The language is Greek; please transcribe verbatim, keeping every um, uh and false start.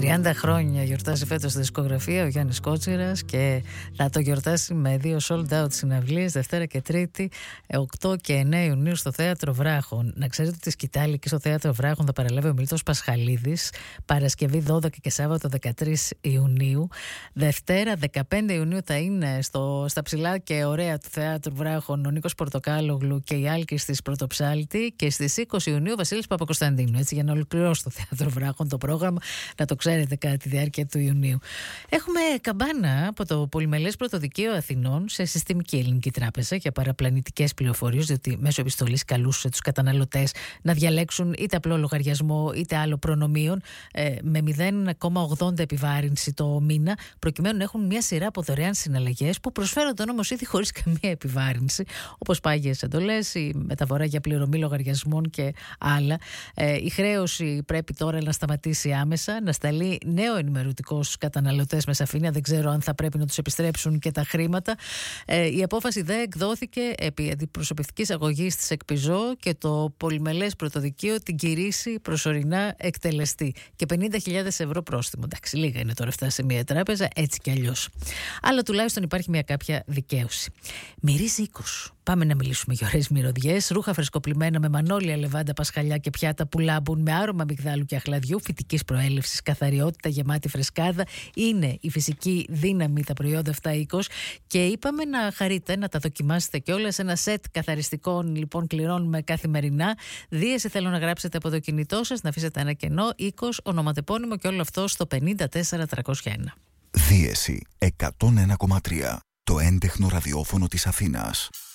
τριάντα χρόνια γιορτάζει φέτος στη δισκογραφία ο Γιάννης Κότσιρας και θα το γιορτάσει με δύο sold out συναυλίες Δευτέρα και Τρίτη, οκτώ και εννέα Ιουνίου στο Θέατρο Βράχων. Να ξέρετε ότι στη Σκητάλη και στο Θέατρο Βράχων θα παραλάβει ο Μίλτος Πασχαλίδης, Παρασκευή δώδεκα και Σάββατο δεκατρείς Ιουνίου. Δευτέρα δεκαπέντε Ιουνίου θα είναι στο, στα ψηλά και ωραία του Θεάτρου Βράχων ο Νίκος Πορτοκάλογλου και η Άλκης της Πρωτοψάλτη, και στις είκοσι Ιουνίου ο Βασίλης Παπακοσταντίνου. Έτσι, για να ολοκληρώσει το Θέατρο Βράχων το πρόγραμμα, να το ξέρετε, κατά τη διάρκεια του Ιουνίου. Έχουμε καμπάνα από το Πολυμελές Πρωτοδικείο Αθηνών σε Συστημική Ελληνική Τράπεζα για παραπλανητικές πληροφορίες, διότι μέσω επιστολής καλούσε τους καταναλωτές να διαλέξουν είτε απλό λογαριασμό είτε άλλο προνομίων ε, με μηδέν κόμμα ογδόντα επιβάρυνση το μήνα, προκειμένου να έχουν μια σειρά από δωρεάν συναλλαγές που προσφέρονται όμως ήδη χωρίς καμία επιβάρυνση, όπως πάγιες εντολές, η μεταφορά για πληρωμή λογαριασμών και άλλα. Ε, η χρέωση πρέπει τώρα να σταματήσει άμεσα, να σταλεί νέο ενημερωτικό στους καταναλωτές με σαφήνεια. Δεν ξέρω αν θα πρέπει να τους επιστρέψουν και τα χρήματα. Ε, η απόφαση δεν εκδόθηκε επί αντιπροσωπευτικής αγωγής της ΕΚΠΙΖΟ και το Πολυμελές Πρωτοδικείο την κηρύσσει προσωρινά εκτελεστή. Και πενήντα χιλιάδες ευρώ πρόστιμο. Εντάξει, λίγα είναι τώρα αυτά σε μια τράπεζα, έτσι κι αλλιώς. Αλλά τουλάχιστον υπάρχει μια κάποια δικαίωση. Μυρίζει οίκος. Πάμε να μιλήσουμε για ωραίες μυρωδιές, ρούχα φρεσκοπλημμένα με μανόλια, λεβάντα, πασχαλιά και πιάτα που λάμπουν με άρωμα μυγδάλου και αχλαδιού, φυτικής προέλευσης, καθαριότητα, γεμάτη φρεσκάδα. Είναι η φυσική δύναμη τα προϊόντα αυτά οίκος και είπαμε να χαρείτε, να τα δοκιμάσετε κιόλας. Ένα σετ καθαριστικών λοιπόν κληρώνουμε καθημερινά. Δίεση θέλω να γράψετε από το κινητό σας, να αφήσετε ένα κενό, οίκος, ονοματεπώνυμο και όλο αυτό στο πενήντα τέσσερα τριακόσια ένα. Δίεση εκατόν ένα κόμμα τρία. Το έντεχνο ραδιόφωνο της Αθήνας.